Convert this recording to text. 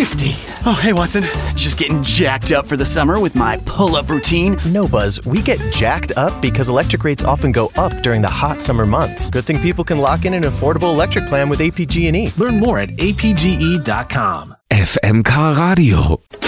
$50. Oh, hey, Watson. Just getting jacked up for the summer with my pull-up routine. No, Buzz. We get jacked up because electric rates often go up during the hot summer months. Good thing people can lock in an affordable electric plan with APG&E. Learn more at apge.com. FMK Radio.